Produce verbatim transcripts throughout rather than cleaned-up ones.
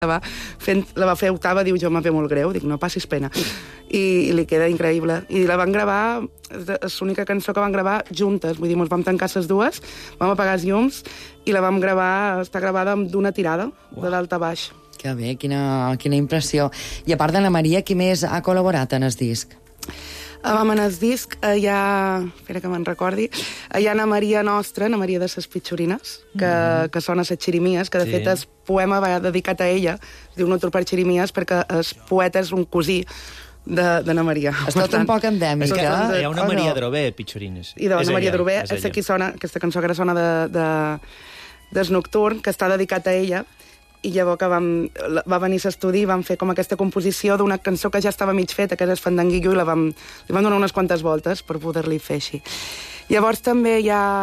la va, fent, la va fer octava, diu, jo m'ha fet molt greu, dic, no passis pena. I, i li queda increïble. I la van gravar, és l'única cançó que van gravar juntes, vull dir, ens vam tancar les dues, vam apagar els llums i la vam gravar, està gravada d'una tirada, wow. de dalt a baix. Que bé, quina, quina impressió. I a part de la Maria, qui més ha col·laborat en el disc? Vam en el disc, hi ha... Espera que me'n recordi. Hi ha Ana Maria nostra, Ana Maria de ses Pitxorines, que, mm. que són a ses Xirimies, que de sí. fet el poema va dedicat a ella, es diu No per Xirimies, perquè el poeta és un cosí d'Anna Maria. És tot un poc endèmic, eh? Hi ha una Maria Drové, Pitxorines. I d'Anna Maria Drové, és aquí sona, aquesta cançó que ara sona de, de, des Nocturn, que està dedicat a ella, i llavors que vam, va venir a l'estudi i vam fer com aquesta composició d'una cançó que ja estava mig feta, que és el Fandanguillo, i la vam, li vam donar unes quantes voltes per poder-li fer així. Llavors també hi ha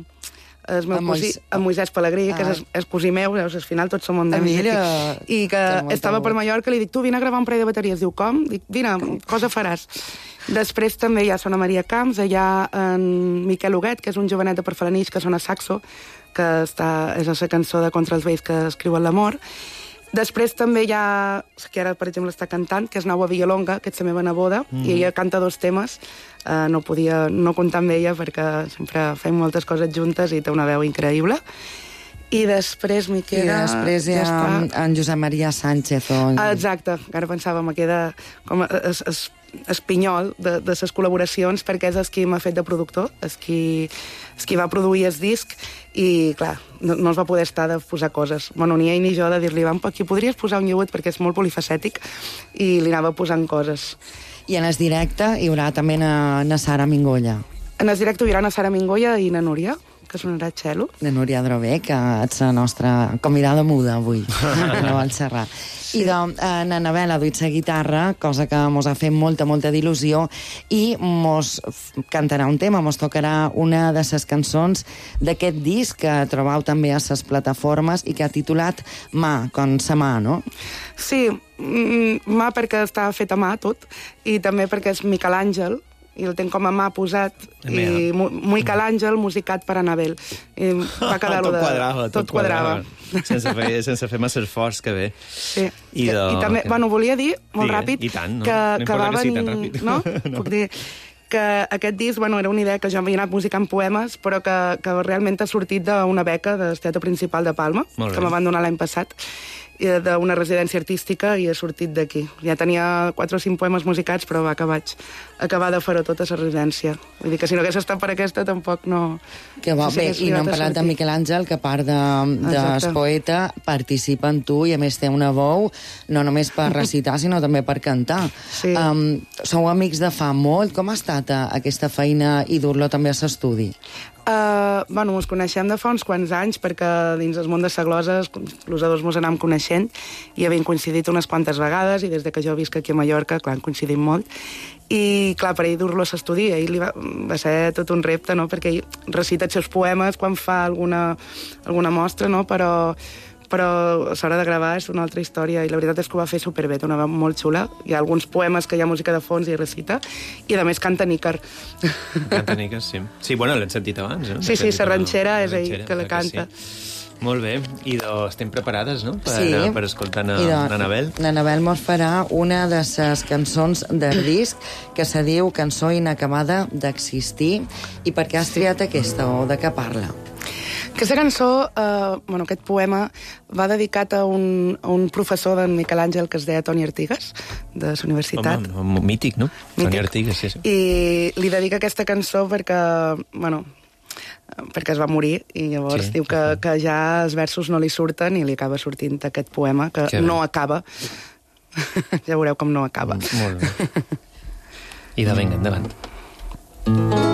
el meu cosí, en Moisès Pelegrí, ah. que és el, el cosí meu, veus, al final tots som endèmics aquí, i que estava per Mallorca, li dic, tu vine a gravar un parell de bateries. Diu, com? Dic, vine, cosa faràs. Després també hi ha Sona Maria Camps, hi ha en Miquel Huguet, que és un jovenet de Parfalanix, que sona saxo, que està, és la cançó de Contra els vells que escriuen l'amor. Després també hi ha, que ara, per exemple, està cantant, que és Naua Villalonga, que és la meva neboda, mm. i ella canta dos temes. Uh, no podia no comptar amb ella perquè sempre fem moltes coses juntes i té una veu increïble. I després m'hi queda... I després hi ha ja en Josep Maria Sánchez. O... Ah, exacte, ara pensava, me queda com es, es, es pinyol de, de les col·laboracions, perquè és el qui m'ha fet de productor, el qui, el qui va produir el disc, i clar, no, no es va poder estar de posar coses. Bueno, ni ell ni jo de dir-li, aquí podries posar un lliuet perquè és molt polifacètic, i li anava posant coses. I en el directe hi haurà també na, na Sara Mingolla. En el directe hi haurà na Sara Mingolla i na Núria, que sonarà cello. De Núria Drové, que ets la nostra convidada muda avui, no al xerrar. Sí. I doncs, en Anabel ha duit la guitarra, cosa que mos ha fet molta, molta d'il·lusió, i mos cantarà un tema, mos tocarà una de les cançons d'aquest disc que trobau també a les plataformes i que ha titulat Mà, con sa mà, no? Sí, mà perquè està fet a mà tot, i també perquè és Miquel Àngel, i el tenc com a mà posat, i Miquel Àngel musicat per Anabel. I va quedar tot de... quadrava, tot, tot quadrava. Sense fer, sense fer massa esforç, que bé. Sí. I, de... I també, bueno, volia dir, molt Digue, ràpid, i tant, no? que, no que va que sigui venir... tan ràpid. No? no? Puc dir que aquest disc, bueno, era una idea que jo havia anat musicant poemes, però que, que realment ha sortit d'una beca del Teatre Principal de Palma, que me van donar l'any passat, d'una residència artística, i he sortit d'aquí. Ja tenia quatre o cinc poemes musicats, però va que vaig acabar de fer-ho tot a la residència. Vull dir que si no hagués estat per aquesta, tampoc no... Que va, bé, i no hem parlat de Miquel Àngel, que a part de, de poeta, participa en tu, i a més té una veu, no només per recitar, sinó també per cantar. Sí. Um, sou amics de fa molt. Com ha estat uh, aquesta feina i dur-lo també a l'estudi? Uh, bueno, ens coneixem de fa uns quants anys, perquè dins el món de la glosa els dos mos anàvem coneixent i havien coincidit unes quantes vegades, i des de que jo visc aquí a Mallorca, clar, coincidim molt. I, clar, per ell dur-lo a l'estudi, ell li va, va ser tot un repte, no?, perquè ell recita els seus poemes quan fa alguna, alguna mostra, no?, però... però a l'hora de gravar és una altra història, i la veritat és que ho va fer superbé, té una veu molt xula. Hi ha alguns poemes que hi ha música de fons i recita, i a més canta níquer. Canta níquer, sí. Sí, bueno, l'hem sentit abans, no? Sí, sí, la ranxera és ell que la canta. Molt bé, i doncs estem preparades, no?, per, sí. per escoltar l'Anabel. L'Anabel mos farà una de les cançons del disc que se diu Cançó inacabada d'existir. I per què has triat aquesta, o de què parla? Aquesta cançó, eh, bueno, aquest poema, va dedicat a un, a un professor d'en Miquel Àngel que es deia Toni Artigas, de la universitat. Home, mític, no? Mític. Toni Artigas, sí, sí. I li dedica aquesta cançó perquè, bueno, perquè es va morir, i llavors sí, diu que, que ja els versos no li surten, i li acaba sortint aquest poema, que, que no acaba. Ja veureu com no acaba. Molt bé. I de vinga, endavant.